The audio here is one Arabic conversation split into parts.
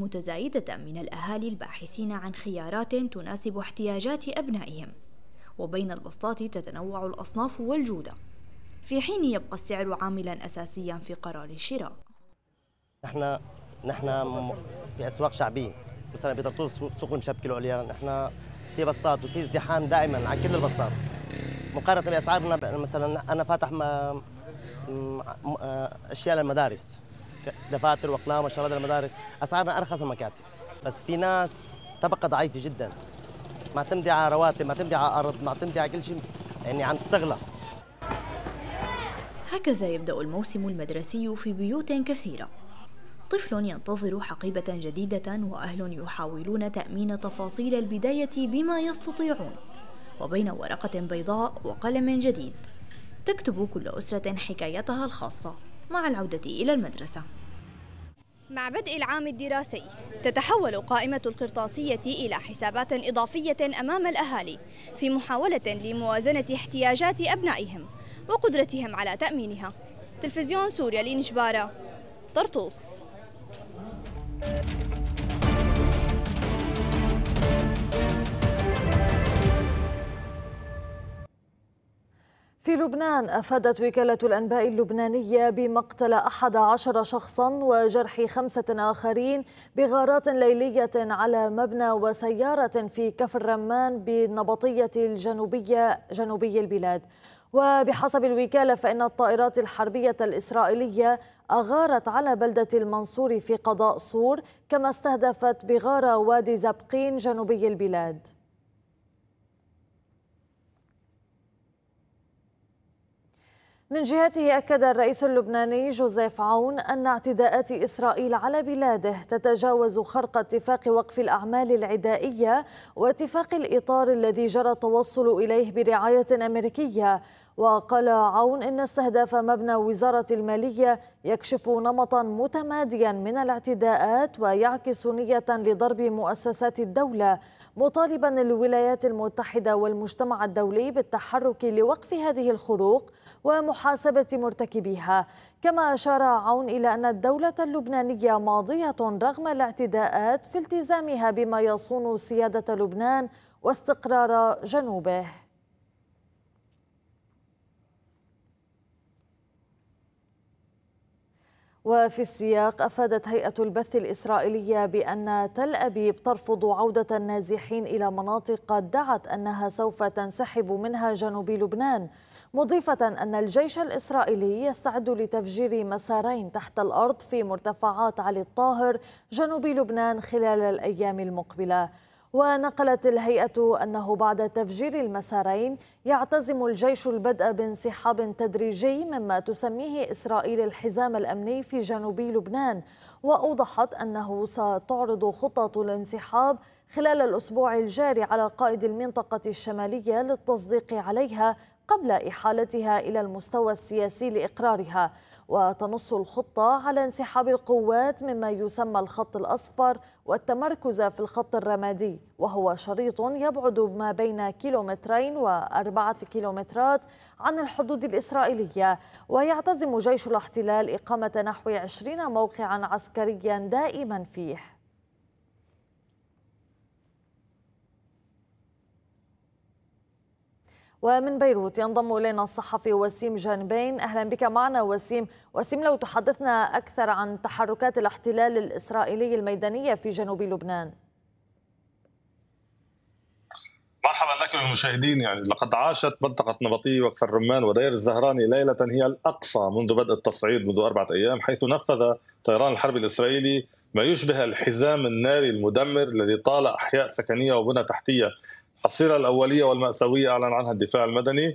متزايدة من الأهالي الباحثين عن خيارات تناسب احتياجات أبنائهم، وبين البسطات تتنوع الأصناف والجودة، في حين يبقى السعر عاملاً أساسياً في قرار الشراء. نحن في أسواق شعبية، مثلا بطرطوس سوق المشبكة العليا، نحن في بسطات وفي ازدحام دائما عن كل البسطات مقارنة بأسعارنا. مثلا أنا فاتح أشياء للمدارس، دفاتر وأقلام وشغلات للمدارس، أسعارنا أرخص من المكاتب، بس في ناس طبقة ضعيفة جدا معتمدة على رواتب، معتمدة على أرض، معتمدة على كل شيء، يعني عم تستغلى. هكذا يبدأ الموسم المدرسي في بيوت كثيرة. طفل ينتظر حقيبة جديدة، وأهل يحاولون تأمين تفاصيل البداية بما يستطيعون، وبين ورقة بيضاء وقلم جديد تكتب كل أسرة حكايتها الخاصة مع العودة إلى المدرسة. مع بدء العام الدراسي تتحول قائمة القرطاسية إلى حسابات إضافية أمام الأهالي في محاولة لموازنة احتياجات أبنائهم وقدرتهم على تأمينها. تلفزيون سوريا لنجبارة، طرطوس. في لبنان أفادت وكالة الأنباء اللبنانية بمقتل 11 شخصاً وجرح 5 آخرين بغارات ليلية على مبنى وسيارة في كفر رمان بالنبطية جنوبي البلاد. وبحسب الوكالة فإن الطائرات الحربية الإسرائيلية أغارت على بلدة المنصور في قضاء صور، كما استهدفت بغارة وادي زبقين جنوبي البلاد. من جهته أكد الرئيس اللبناني جوزيف عون أن اعتداءات إسرائيل على بلاده تتجاوز خرق اتفاق وقف الأعمال العدائية واتفاق الإطار الذي جرى التوصل إليه برعاية أمريكية. وقال عون إن استهداف مبنى وزارة المالية يكشف نمطا متماديا من الاعتداءات ويعكس نية لضرب مؤسسات الدولة، مطالبا الولايات المتحدة والمجتمع الدولي بالتحرك لوقف هذه الخروق ومحاسبة مرتكبيها. كما أشار عون إلى أن الدولة اللبنانية ماضية رغم الاعتداءات في التزامها بما يصون سيادة لبنان واستقرار جنوبه. وفي السياق أفادت هيئة البث الإسرائيلية بأن تل أبيب ترفض عودة النازحين إلى مناطق دعت أنها سوف تنسحب منها جنوب لبنان، مضيفة أن الجيش الإسرائيلي يستعد لتفجير مسارين تحت الأرض في مرتفعات علي الطاهر جنوب لبنان خلال الأيام المقبلة. ونقلت الهيئة أنه بعد تفجير المسارين يعتزم الجيش البدء بانسحاب تدريجي مما تسميه إسرائيل الحزام الأمني في جنوب لبنان. وأوضحت أنه ستعرض خطة الانسحاب خلال الأسبوع الجاري على قائد المنطقة الشمالية للتصديق عليها قبل إحالتها إلى المستوى السياسي لإقرارها. وتنص الخطة على انسحاب القوات مما يسمى الخط الأصفر والتمركز في الخط الرمادي، وهو شريط يبعد ما بين 2 و4 كيلومترات عن الحدود الإسرائيلية. ويعتزم جيش الاحتلال إقامة نحو 20 موقعا عسكريا دائما فيه. ومن بيروت ينضم إلينا الصحفي وسيم جانبين. أهلا بك معنا وسيم. لو تحدثنا أكثر عن تحركات الاحتلال الإسرائيلي الميدانية في جنوب لبنان. مرحبا لك والمشاهدين. يعني لقد عاشت منطقة نبطية وكفر رمان ودير الزهراني ليلة هي الأقصى منذ بدء التصعيد منذ 4 أيام، حيث نفذ طيران الحرب الإسرائيلي ما يشبه الحزام الناري المدمر الذي طال أحياء سكنية وبنى تحتية. الحصيلة الأولية والمأساوية أعلن عنها الدفاع المدني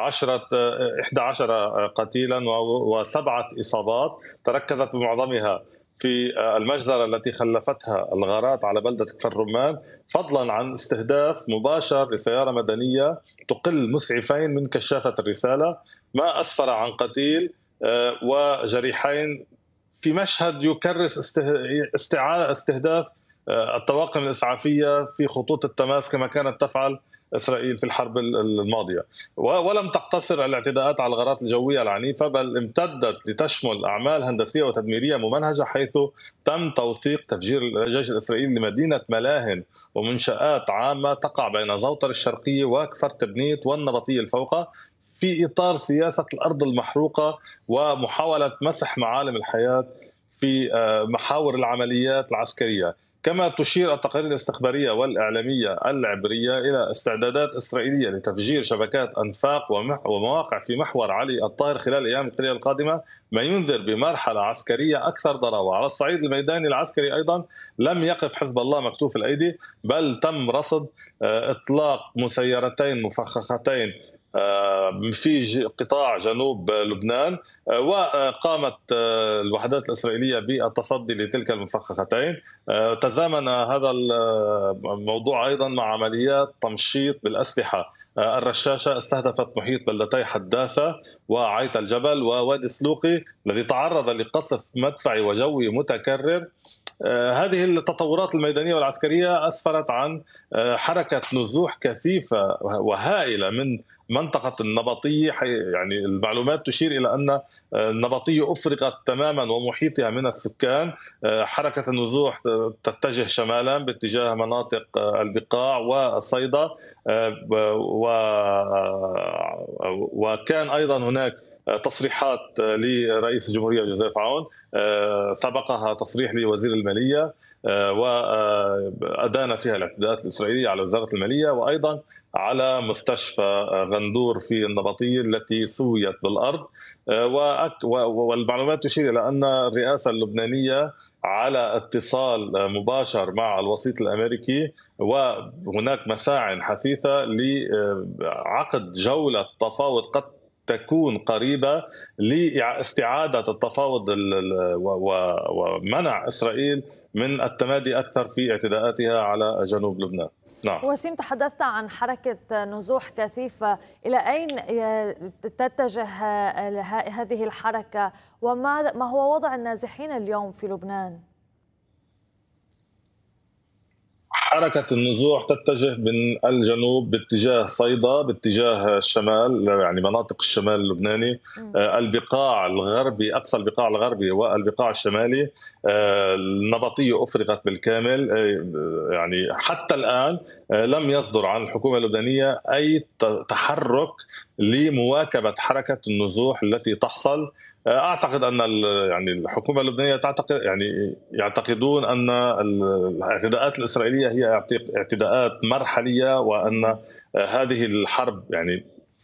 11 قتيلا و7 إصابات، تركزت بمعظمها في المجزرة التي خلفتها الغارات على بلدة كفر رمان، فضلا عن استهداف مباشر لسيارة مدنية تقل مسعفين من كشافة الرسالة، ما أسفر عن قتيل وجريحين في مشهد يكرس استهداف الطواقم الإسعافية في خطوط التماس كما كانت تفعل إسرائيل في الحرب الماضية. ولم تقتصر الاعتداءات على الغارات الجوية العنيفة، بل امتدت لتشمل أعمال هندسية وتدميرية ممنهجة، حيث تم توثيق تفجير الجيش الإسرائيلي لمدينة ملاهن ومنشآت عامة تقع بين زوطر الشرقية وكفر تبنيت والنبطية الفوقة، في إطار سياسة الأرض المحروقة ومحاولة مسح معالم الحياة في محاور العمليات العسكرية. كما تشير التقارير الاستخبارية والإعلامية العبرية إلى استعدادات إسرائيلية لتفجير شبكات أنفاق ومواقع في محور علي الطاهر خلال الأيام القليلة القادمة، ما ينذر بمرحلة عسكرية أكثر ضراوة. على الصعيد الميداني العسكري أيضا لم يقف حزب الله مكتوف الأيدي، بل تم رصد إطلاق مسيرتين مفخختين في قطاع جنوب لبنان، وقامت الوحدات الإسرائيلية بالتصدي لتلك المفخختين. تزامن هذا الموضوع أيضا مع عمليات تمشيط بالأسلحة الرشاشة استهدفت محيط بلدتي حداثة وعيت الجبل ووادي سلوقي الذي تعرض لقصف مدفعي وجوي متكرر. هذه التطورات الميدانية والعسكرية أسفرت عن حركة نزوح كثيفة وهائلة من منطقة النبطية. يعني المعلومات تشير إلى أن النبطية أفرغت تماما ومحيطها من السكان. حركة النزوح تتجه شمالا باتجاه مناطق البقاع والصيدا، وكان أيضا هناك تصريحات لرئيس الجمهورية جوزيف عون، سبقها تصريح لوزير المالية وأدان فيها الاعتداءات الإسرائيلية على وزارة المالية وأيضا على مستشفى غندور في النبطية التي سويت بالأرض. والمعلومات تشير إلى أن الرئاسة اللبنانية على اتصال مباشر مع الوسيط الأمريكي، وهناك مساع حثيثة لعقد جولة تفاوض قد تكون قريبة لاستعادة التفاوض ومنع إسرائيل من التمادي أكثر في اعتداءاتها على جنوب لبنان. نعم. وسيم، تحدثت عن حركة نزوح كثيفة، إلى أين تتجه هذه الحركة وما هو وضع النازحين اليوم في لبنان؟ حركة النزوح تتجه من الجنوب باتجاه صيدا باتجاه الشمال، يعني مناطق الشمال اللبناني، البقاع الغربي، أقصى البقاع الغربي والبقاع الشمالي. النبطية أفرغت بالكامل. يعني حتى الآن لم يصدر عن الحكومة اللبنانية أي تحرك لمواكبة حركة النزوح التي تحصل. اعتقد ان يعني الحكومه اللبنانيه يعتقدون ان الاعتداءات الاسرائيليه هي اعتداءات مرحليه، وان هذه الحرب يعني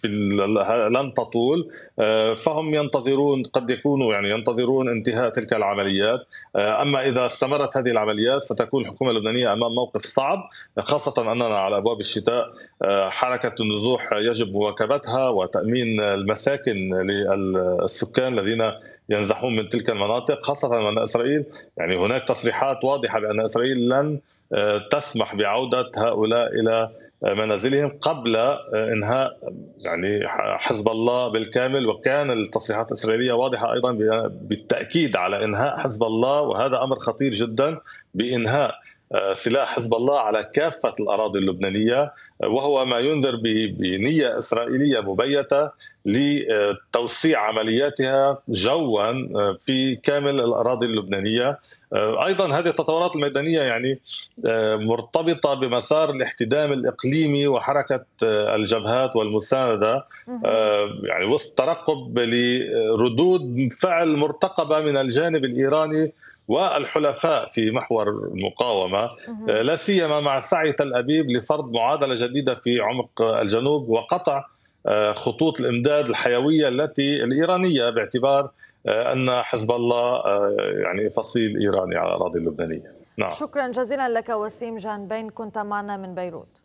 لن تطول، فهم ينتظرون، قد يكونوا ينتظرون انتهاء تلك العمليات. اما اذا استمرت هذه العمليات ستكون الحكومه اللبنانيه امام موقف صعب، خاصه اننا على ابواب الشتاء. حركه النزوح يجب مواكبتها وتامين المساكن للسكان الذين ينزحون من تلك المناطق، خاصه ان اسرائيل يعني هناك تصريحات واضحه بان اسرائيل لن تسمح بعوده هؤلاء الى منازلهم قبل انهاء يعني حزب الله بالكامل. وكان التصريحات الاسرائيليه واضحه ايضا بالتاكيد على انهاء حزب الله، وهذا امر خطير جدا، بانهاء سلاح حزب الله على كافه الاراضي اللبنانيه، وهو ما ينذر بنيه اسرائيليه مبيته لتوسيع عملياتها جوا في كامل الاراضي اللبنانيه. ايضا هذه التطورات الميدانيه يعني مرتبطه بمسار الاحتدام الاقليمي وحركه الجبهات والمسانده، يعني وسط ترقب لردود فعل مرتقبه من الجانب الايراني والحلفاء في محور المقاومه، لا سيما مع سعي تل ابيب لفرض معادله جديده في عمق الجنوب وقطع خطوط الامداد الحيويه التي الايرانيه، باعتبار ان حزب الله يعني فصيل ايراني على الاراضي اللبنانيه. نعم. شكرا جزيلا لك وسيم جانبين، كنت معنا من بيروت.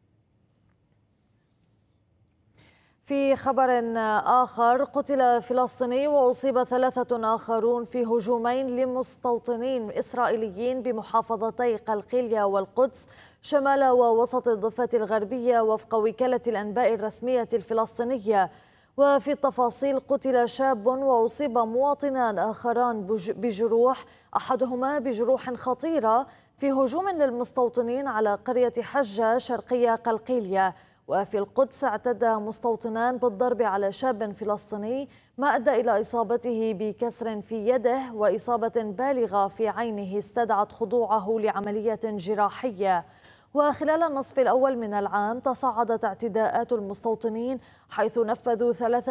في خبر آخر، قتل فلسطيني وأصيب 3 آخرون في هجومين لمستوطنين إسرائيليين بمحافظتي قلقيلية والقدس شمال ووسط الضفة الغربية، وفق وكالة الأنباء الرسمية الفلسطينية. وفي التفاصيل، قتل شاب وأصيب مواطنان آخران بجروح، أحدهما بجروح خطيرة في هجوم للمستوطنين على قرية حجة شرقية قلقيلية. وفي القدس اعتدى مستوطنان بالضرب على شاب فلسطيني، ما أدى إلى إصابته بكسر في يده وإصابة بالغة في عينه استدعت خضوعه لعملية جراحية. وخلال النصف الأول من العام تصاعدت اعتداءات المستوطنين، حيث نفذوا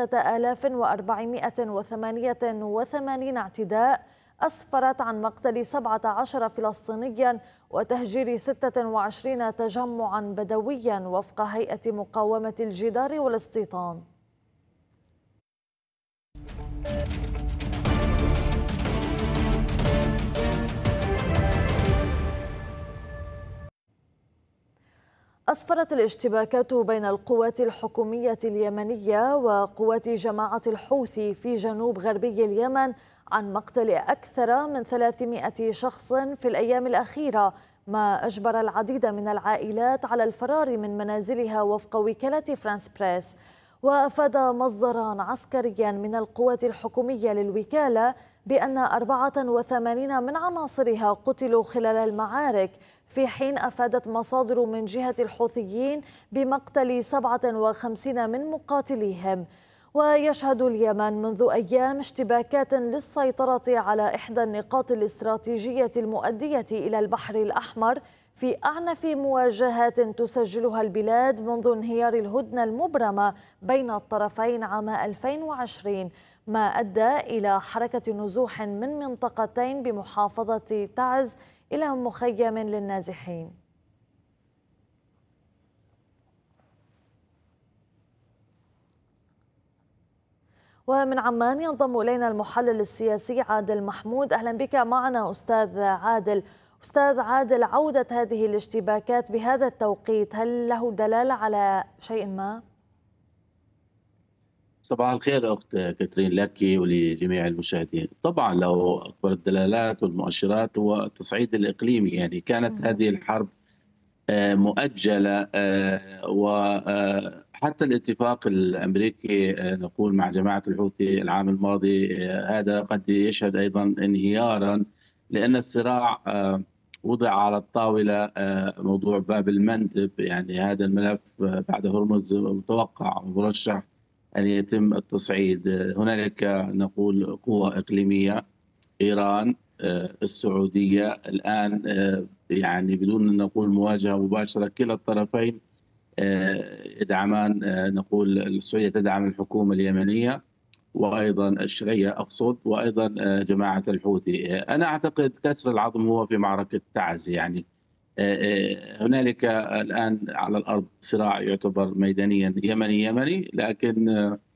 3488 اعتداء أسفرت عن مقتل 17 فلسطينيا وتهجير 26 تجمعا بدويا وفق هيئة مقاومة الجدار والاستيطان. أسفرت الاشتباكات بين القوات الحكومية اليمنية وقوات جماعة الحوثي في جنوب غربي اليمن عن مقتل أكثر من 300 شخص في الأيام الأخيرة، ما أجبر العديد من العائلات على الفرار من منازلها وفق وكالة فرانس بريس. وأفاد مصدران عسكريا من القوات الحكومية للوكالة بأن 84 من عناصرها قتلوا خلال المعارك، في حين أفادت مصادر من جهة الحوثيين بمقتل 57 من مقاتليهم. ويشهد اليمن منذ أيام اشتباكات للسيطرة على إحدى النقاط الاستراتيجية المؤدية إلى البحر الأحمر في أعنف مواجهات تسجلها البلاد منذ انهيار الهدنة المبرمة بين الطرفين عام 2020، ما أدى إلى حركة نزوح من منطقتين بمحافظة تعز إلى مخيم للنازحين. ومن عمان ينضم إلينا المحلل السياسي عادل محمود. أهلا بك معنا أستاذ عادل. أستاذ عادل، عودة هذه الاشتباكات بهذا التوقيت هل له دلالة على شيء ما؟ صباح الخير أخت كاترين لك ولجميع المشاهدين. طبعا له أكبر الدلالات والمؤشرات هو التصعيد الإقليمي. يعني كانت هذه الحرب مؤجلة، وحتى الاتفاق الأمريكي نقول مع جماعة الحوثي العام الماضي هذا قد يشهد أيضا انهيارا، لأن الصراع وضع على الطاولة موضوع باب المندب. يعني هذا الملف بعد هرمز متوقع ومرشح أن يتم التصعيد. هنالك نقول قوة إقليمية، إيران، السعودية الآن، يعني بدون أن نقول مواجهة مباشرة، كلا الطرفين يدعمان، نقول السعودية تدعم الحكومة اليمنية وأيضا الشرعية أقصد، وأيضا جماعة الحوثي. أنا أعتقد كسر العظم هو في معركة تعز. يعني هنالك الآن على الأرض صراع يعتبر ميدانيا يمني، لكن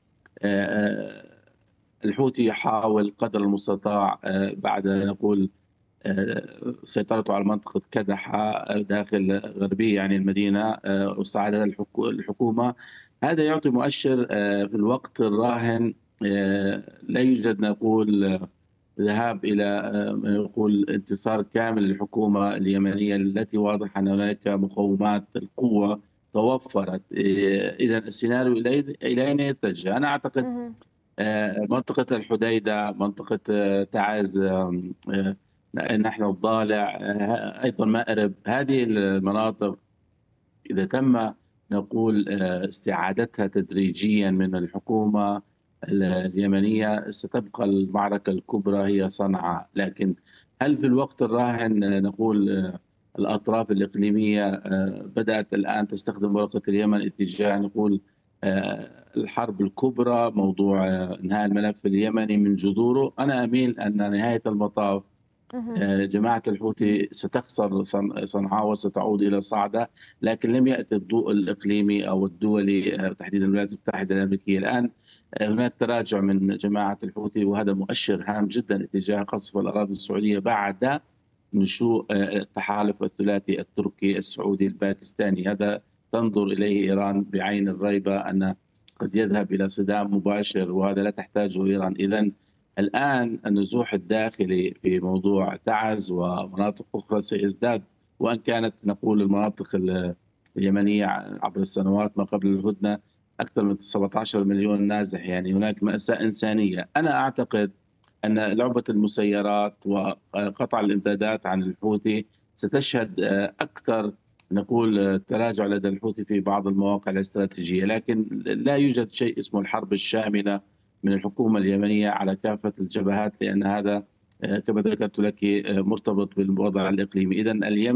الحوثي يحاول قدر المستطاع بعد نقول سيطرته على منطقة كدحة داخل غربية يعني المدينة واستعادة الحكومة. هذا يعطي مؤشر في الوقت الراهن لا يوجد نقول ذهاب إلى يقول انتصار كامل للحكومة اليمنية التي واضح أن هناك مقومات القوة توفرت. إذا السيناريو إلى أين يتجه؟ أنا أعتقد منطقة الحديدة، منطقة تعز، نحن الضالع، أيضا مأرب، هذه المناطق إذا تم نقول استعادتها تدريجيا من الحكومة اليمنية ستبقى المعركة الكبرى هي صنعاء. لكن هل في الوقت الراهن نقول الأطراف الإقليمية بدأت الآن تستخدم ورقة اليمن اتجاه نقول الحرب الكبرى، موضوع انهاء الملف اليمني من جذوره؟ أنا أميل أن نهاية المطاف جماعة الحوثي ستخسر صنعاء وستعود إلى صعدة، لكن لم يأتي الضوء الإقليمي أو الدولي تحديدا الولايات المتحدة الأمريكية. الآن هناك تراجع من جماعة الحوثي، وهذا مؤشر هام جدا اتجاه قصف الأراضي السعودية بعد نشوء التحالف الثلاثي التركي السعودي الباكستاني. هذا تنظر إليه إيران بعين الريبة أن قد يذهب إلى صدام مباشر، وهذا لا تحتاجه إيران. إذن الآن النزوح الداخلي في موضوع تعز ومناطق أخرى سيزداد، وأن كانت نقول المناطق اليمنية عبر السنوات ما قبل الهدنة أكثر من 17 مليون نازح، يعني هناك مأساة إنسانية. أنا أعتقد أن لعبة المسيرات وقطع الإمدادات عن الحوثي ستشهد أكثر نقول تراجع لدى الحوثي في بعض المواقع الاستراتيجية، لكن لا يوجد شيء اسمه الحرب الشاملة من الحكومة اليمنية على كافة الجبهات، لأن هذا كما ذكرت لك مرتبط بالوضع الإقليمي. إذن اليمن